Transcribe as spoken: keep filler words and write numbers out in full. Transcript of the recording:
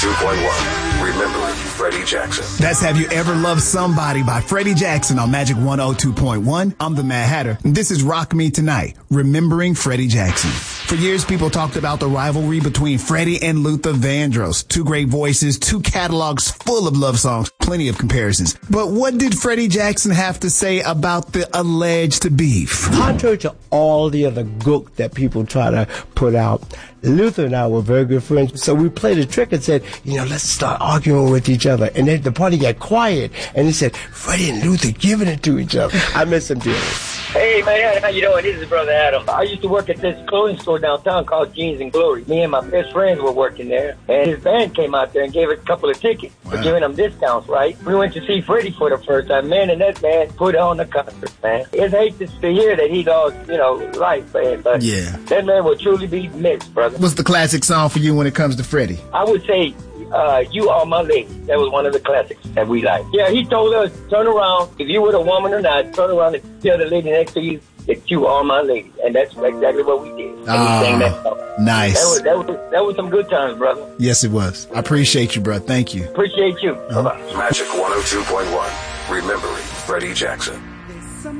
two point one. Remembering Freddie Jackson. That's Have You Ever Loved Somebody by Freddie Jackson on Magic one oh two point one. I'm the Mad Hatter. And this is Rock Me Tonight, Remembering Freddie Jackson. For years, people talked about the rivalry between Freddie and Luther Vandross. Two great voices, two catalogs full of love songs, plenty of comparisons. But what did Freddie Jackson have to say about the alleged beef? Contrary to all the other gook that people try to put out, Luther and I were very good friends. So we played a trick and said, you know, let's start arguing with each other. And then the party got quiet. And he said, Freddie and Luther giving it to each other. I miss him, dearly. Hey, man, how you doing? This is Brother Adam. I used to work at this clothing store downtown called Jeans and Glory. Me and my best friends were working there, and his band came out there and gave us a couple of tickets wow. for giving them discounts, right? We went to see Freddie for the first time. Man, and that man put on the concert, man. It's hate to hear that he lost, you know, life, man, but yeah. that man will truly be missed, brother. What's the classic song for you when it comes to Freddie? I would say, Uh, You Are My Lady. That was one of the classics that we liked. Yeah, he told us, turn around. If you were a woman or not, turn around and tell the lady next to you that you are my lady. And that's exactly what we did. And ah, we sang that song. Nice. That was, that, was, that was some good times, brother. Yes, it was. I appreciate you, bro. Thank you. Appreciate you. Uh-huh. Bye-bye. Magic one oh two point one. Remembering Freddie Jackson.